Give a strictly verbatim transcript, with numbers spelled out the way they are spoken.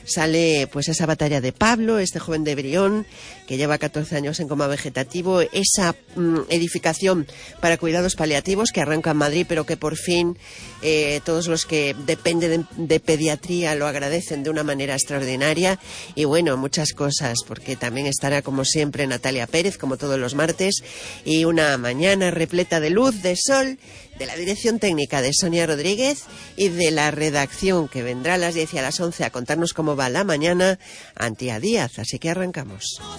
sale pues esa batalla de Pablo, este joven de Brión, que lleva catorce años en coma vegetativo, esa mm, edificación para cuidados paliativos que arranca en Madrid, pero que por fin eh, todos los que dependen de, de pediatría lo agradecen de una manera extraordinaria. Y bueno, muchas cosas, porque también estará como siempre Natalia Pérez, como todos los martes, y una mañana repleta de luz, de sol, de la dirección técnica de Sonia Rodríguez y de la redacción, que vendrá a las diez y a las once a contarnos cómo va la mañana, Antía Díaz. Así que arrancamos.